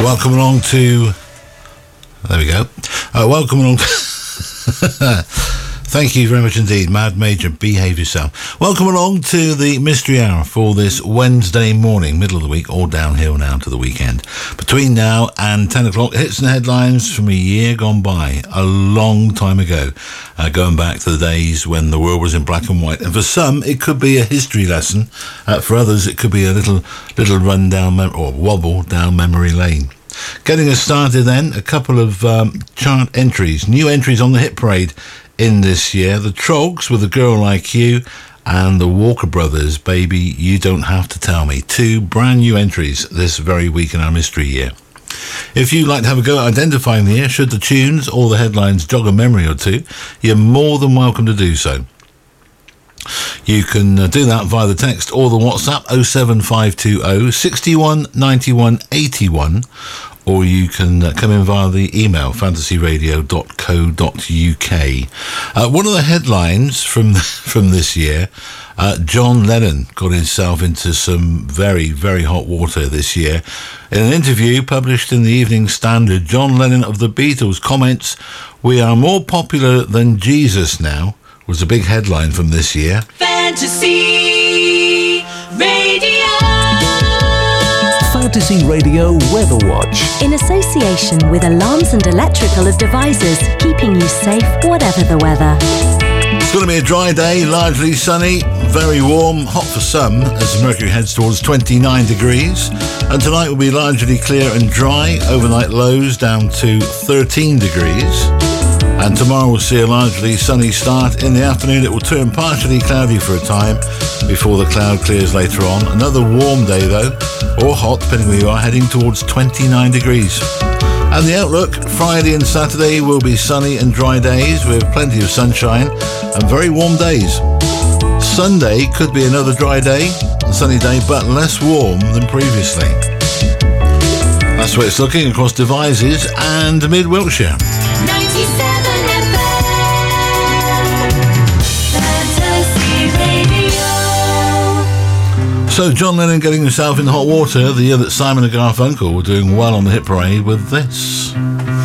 Welcome along to... There we go. Welcome along to... Thank you very much indeed, Mad Major. Behave yourself. Welcome along to the Mystery Hour for this Wednesday morning, middle of the week, all downhill now to the weekend. Between now and 10 o'clock, hits and headlines from a year gone by, a long time ago, going back to the days when the world was in black and white. And for some, it could be a history lesson. For others, it could be a little run down or wobble down memory lane. Getting us started then, a couple of chart entries, new entries on the hit parade in this year. The Trogs with A Girl Like You and the Walker Brothers, Baby You Don't Have to Tell Me. Two brand new entries this very week in our mystery year. If you'd like to have a go at identifying the year, should the tunes or the headlines jog a memory or two, you're more than welcome to do so. You can do that via the text or the WhatsApp 07520 61 91 81, or you can come in via the email fantasyradio.co.uk. One of the headlines from this year, John Lennon got himself into some very, very hot water this year. In an interview published in the Evening Standard, John Lennon of the Beatles comments, "We are more popular than Jesus now," was a big headline from this year. Fantasy Radio. Fantasy Radio Weather Watch. In association with Alarms and Electrical Devices, keeping you safe whatever the weather. It's going to be a dry day, largely sunny, very warm, hot for some as the mercury heads towards 29 degrees. And tonight will be largely clear and dry, overnight lows down to 13 degrees. And tomorrow we'll see a largely sunny start. In the afternoon it will turn partially cloudy for a time before the cloud clears later on. Another warm day though, or hot depending where you are, heading towards 29 degrees. And the outlook, Friday and Saturday will be sunny and dry days with plenty of sunshine and very warm days. Sunday could be another dry day, a sunny day, but less warm than previously. That's where it's looking across Devizes and mid Wiltshire. 97 Fantasy Radio. So John Lennon getting himself in hot water the year that Simon and Garfunkel were doing well on the hit parade with this.